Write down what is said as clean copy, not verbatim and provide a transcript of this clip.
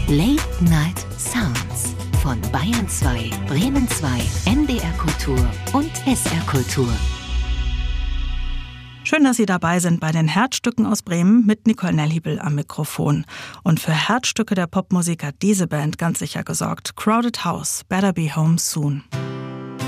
Late Night Sounds von Bayern 2, Bremen 2, NDR Kultur und SR Kultur. Schön, dass Sie dabei sind bei den Herzstücken aus Bremen mit Nicole Nellhiebel am Mikrofon. Und für Herzstücke der Popmusik hat diese Band ganz sicher gesorgt. Crowded House, Better Be Home Soon.